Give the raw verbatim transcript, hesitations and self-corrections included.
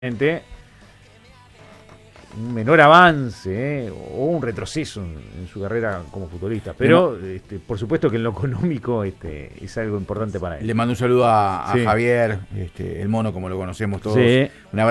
un menor avance ¿eh? o un retroceso en, en su carrera como futbolista. Pero, este, por supuesto que en lo económico este, es algo importante para él. Le mando un saludo a, a Sí. Javier, este, el mono como lo conocemos todos. Sí. Un